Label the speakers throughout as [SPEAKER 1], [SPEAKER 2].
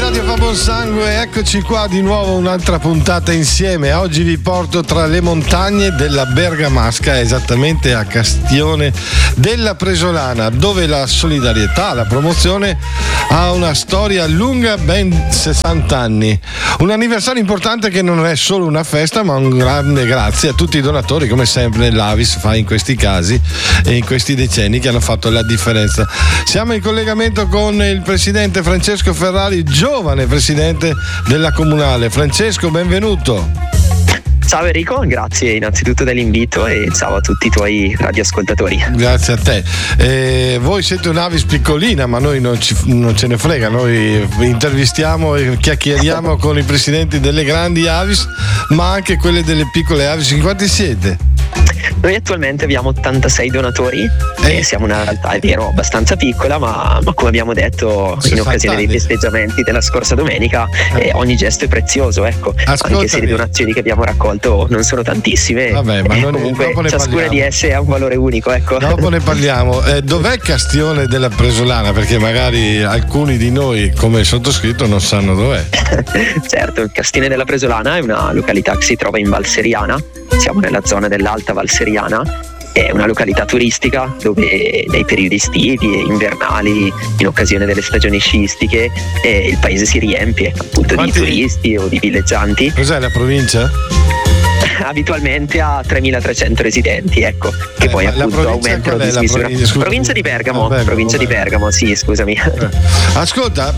[SPEAKER 1] Radio fa buon sangue, eccoci qua di nuovo, un'altra puntata insieme. Oggi vi porto tra le montagne della Bergamasca, esattamente a Castione della Presolana, dove la solidarietà, la promozione ha una storia lunga, ben 60 anni. Un anniversario importante che non è solo una festa, ma un grande grazie a tutti i donatori, come sempre l'Avis fa in questi casi e in questi decenni, che hanno fatto la differenza. Siamo in collegamento con il presidente Francesco Ferrari, giovane presidente della Comunale. Francesco, benvenuto.
[SPEAKER 2] Ciao Enrico, grazie innanzitutto dell'invito e ciao a tutti i tuoi radioascoltatori.
[SPEAKER 1] Grazie a te. Voi siete un'Avis piccolina, ma noi non ce ne frega, noi intervistiamo e chiacchieriamo con i presidenti delle grandi Avis, ma anche quelle delle piccole Avis. In quanti siete?
[SPEAKER 2] Noi attualmente abbiamo 86 donatori e siamo una realtà, è vero, abbastanza piccola, ma come abbiamo detto in occasione dei festeggiamenti della scorsa domenica, ogni gesto è prezioso, ecco.
[SPEAKER 1] Ascoltami.
[SPEAKER 2] Anche se le donazioni che abbiamo raccolto non sono tantissime.
[SPEAKER 1] Vabbè, ma
[SPEAKER 2] comunque ciascuna di esse ha un valore unico, ecco.
[SPEAKER 1] Dopo ne parliamo. Dov'è Castione della Presolana? Perché magari alcuni di noi, come il sottoscritto, non sanno dov'è.
[SPEAKER 2] Certo, Castione della Presolana è una località che si trova in Val Seriana. Siamo nella zona dell'Alta Val Seriana. È una località turistica dove nei periodi estivi e invernali, in occasione delle stagioni sciistiche, il paese si riempie appunto di turisti o di villeggianti.
[SPEAKER 1] Cos'è la provincia?
[SPEAKER 2] Abitualmente ha 3.300 residenti, ecco, che poi appunto aumentano di misura. Provincia di Bergamo, provincia di Bergamo, sì, scusami.
[SPEAKER 1] Ascolta,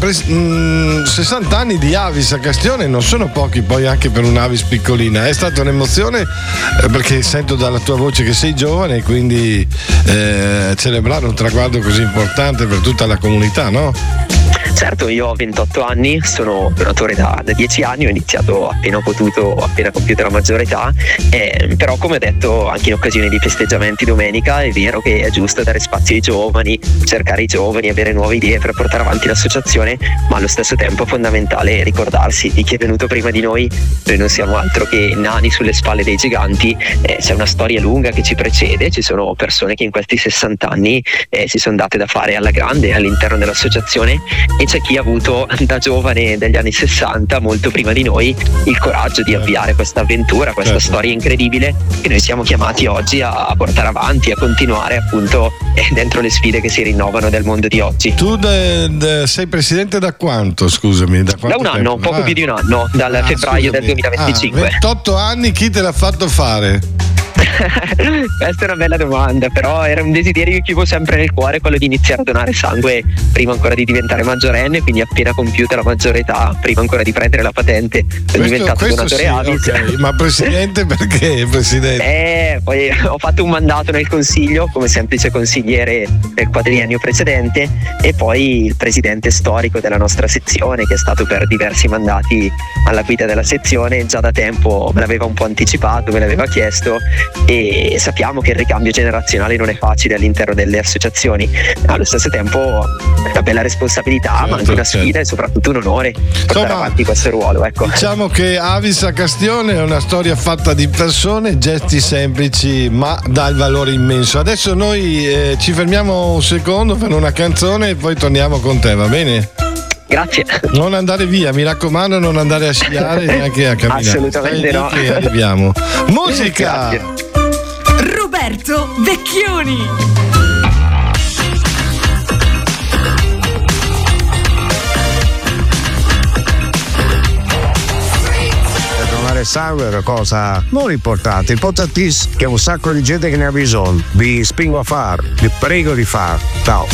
[SPEAKER 1] 60 anni di Avis a Castione non sono pochi, poi anche per un'Avis piccolina. È stata un'emozione perché sento dalla tua voce che sei giovane e quindi celebrare un traguardo così importante per tutta la comunità, no?
[SPEAKER 2] Certo, io ho 28 anni, sono donatore da 10 anni, ho iniziato appena ho potuto, appena compiuta la maggiore età, però come ho detto anche in occasione di festeggiamenti domenica, è vero che è giusto dare spazio ai giovani, cercare i giovani, avere nuove idee per portare avanti l'associazione, ma allo stesso tempo è fondamentale ricordarsi di chi è venuto prima di noi non siamo altro che nani sulle spalle dei giganti, c'è una storia lunga che ci precede, ci sono persone che in questi 60 anni si sono date da fare alla grande all'interno dell'associazione, e c'è chi ha avuto da giovane degli anni 60, molto prima di noi, il coraggio di avviare questa avventura, questa storia incredibile che noi siamo chiamati oggi a portare avanti, a continuare appunto dentro le sfide che si rinnovano del mondo di oggi.
[SPEAKER 1] Tu sei presidente da quanto, scusami? Da
[SPEAKER 2] un anno, poco più di un anno, dal febbraio del 2025.
[SPEAKER 1] 28 anni, chi te l'ha fatto fare?
[SPEAKER 2] Questa è una bella domanda, però era un desiderio che avevo sempre nel cuore, quello di iniziare a donare sangue prima ancora di diventare maggiorenne, quindi appena compiuta la maggiore età, prima ancora di prendere la patente, sono diventato donatore Avis.
[SPEAKER 1] Okay. Ma presidente perché presidente?
[SPEAKER 2] Poi ho fatto un mandato nel consiglio come semplice consigliere nel quadriennio precedente e poi il presidente storico della nostra sezione, che è stato per diversi mandati alla guida della sezione, già da tempo me l'aveva un po' anticipato, me l'aveva chiesto, e sappiamo che il ricambio generazionale non è facile all'interno delle associazioni, allo stesso tempo è una bella responsabilità, ma anche una sfida e soprattutto un onore portare avanti questo ruolo, ecco.
[SPEAKER 1] Diciamo che Avis a Castione è una storia fatta di persone, gesti semplici ma dal valore immenso. Adesso noi ci fermiamo un secondo per una canzone e poi torniamo con te, va bene?
[SPEAKER 2] Grazie.
[SPEAKER 1] Non andare via, mi raccomando, non andare a sciare neanche a camminare.
[SPEAKER 2] Assolutamente no.
[SPEAKER 1] Che arriviamo. Musica.
[SPEAKER 2] Grazie.
[SPEAKER 3] Roberto Vecchioni.
[SPEAKER 4] Donare sangue è una cosa non importante, importantissima, che un sacco di gente che ne ha bisogno. Vi spingo a fare, vi prego di fare. Ciao.